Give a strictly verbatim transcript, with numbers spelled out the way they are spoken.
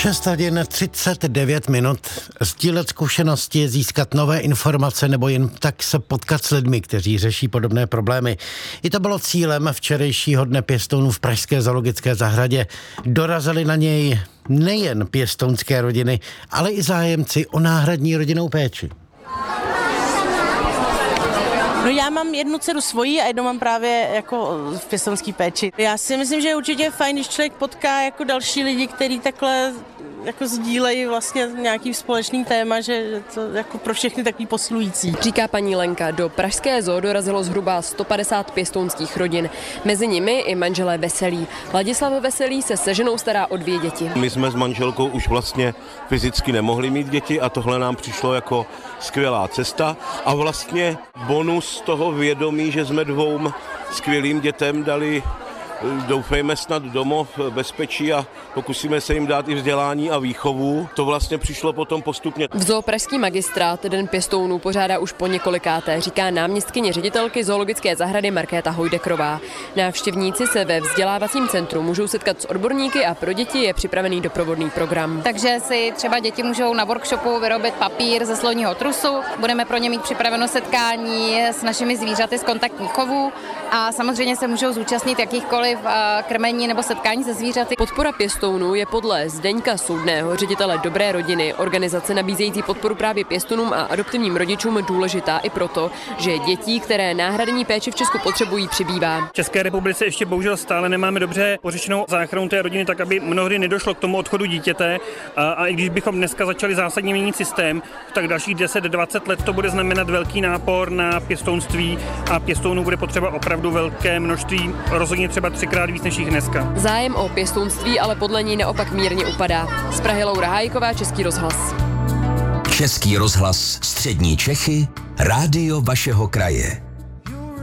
šest hodin třicet devět minut. Sdílet zkušenosti, získat nové informace nebo jen tak se potkat s lidmi, kteří řeší podobné problémy. I to bylo cílem včerejšího dne pěstounů v pražské zoologické zahradě. Dorazili na něj nejen pěstounské rodiny, ale i zájemci o náhradní rodinnou péči. No já mám jednu dceru svoji a jednu mám právě jako v pěstounské péči. Já si myslím, že je určitě fajn, když člověk potká jako další lidi, kteří takhle jako sdílejí vlastně nějaký společný téma, že to jako pro všechny takový posilující. Říká paní Lenka, do pražské zoo dorazilo zhruba sto padesát pěstounských rodin. Mezi nimi i manželé Veselí. Ladislav Veselý se se ženou stará o dvě děti. My jsme s manželkou už vlastně fyzicky nemohli mít děti a tohle nám přišlo jako skvělá cesta a vlastně bonus toho vědomí, že jsme dvou skvělým dětem dali, doufejme, snad domov, bezpečí a pokusíme se jim dát i vzdělání a výchovu. To vlastně přišlo potom postupně. V zoo pražský magistrát Den pěstounů pořádá už po několikáté, říká náměstkyně ředitelky zoologické zahrady Markéta Hojdekrová. Návštěvníci se ve vzdělávacím centru můžou setkat s odborníky a pro děti je připravený doprovodný program. Takže si třeba děti můžou na workshopu vyrobit papír ze sloního trusu, budeme pro ně mít připraveno setkání s našimi zvířaty z kontaktních chovů a samozřejmě se můžou zúčastnit jakýchkoliv krmení nebo setkání se zvířaty. Podpora pěstounů je podle Zdeňka Soudného, ředitele Dobré rodiny, organizace nabízející podporu právě pěstounům a adoptivním rodičům důležitá i proto, že dětí, které náhradní péči v Česku potřebují, přibývá. V České republice ještě bohužel stále nemáme dobře pořešenou záchranu té rodiny, tak aby mnohdy nedošlo k tomu odchodu dítěte. A, a i když bychom dneska začali zásadně měnit systém, tak dalších deset dvacet let to bude znamenat velký nápor na pěstounství a pěstounů bude potřeba opravdu velké množství, rozhodně třeba třikrát víc než jich dneska. Zájem o pěstounství ale podle ní naopak mírně upadá. Z Prahy Laura Hájková, Český rozhlas. Český rozhlas Střední Čechy, rádio vašeho kraje.